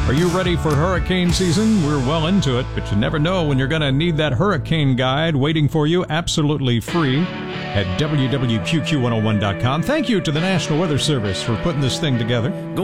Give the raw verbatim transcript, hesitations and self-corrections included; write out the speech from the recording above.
Are you ready for hurricane season? We're well into it, but you never know when you're going to need that hurricane guide waiting for you absolutely free at W W Q Q one oh one dot com. Thank you to the National Weather Service for putting this thing together. Go